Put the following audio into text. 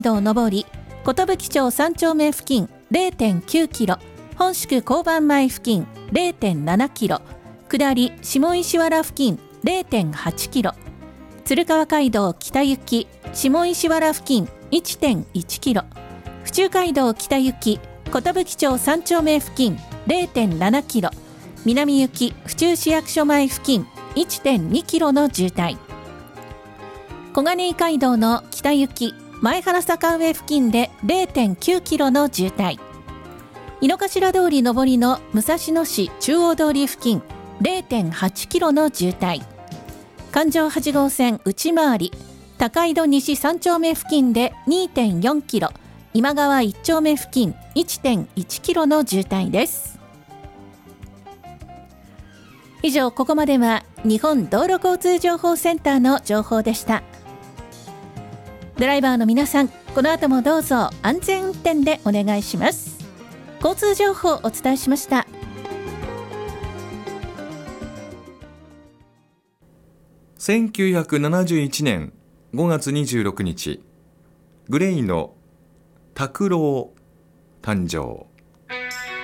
道上り寿町3丁目付近 0.9 キロ、本宿交番前付近 0.7 キロ、下り下石原付近 0.8 キロ、鶴川街道北行き下石原付近 1.1 キロ、府中街道北行き寿町3丁目付近 0.7 キロ、南行き府中市役所前付近 1.2 キロの渋滞。小金井街道の北行き前原坂上付近で 0.9 キロの渋滞。井の頭通り上りの武蔵野市中央通り付近 0.8 キロの渋滞。環状8号線内回り高井戸西3丁目付近で 2.4 キロ、今川1丁目付近 1.1 キロの渋滞です。以上、ここまでは日本道路交通情報センターの情報でした。ドライバーの皆さん、この後もどうぞ安全運転でお願いします。交通情報をお伝えしました。 1971年5月26日、グレイの拓郎誕生。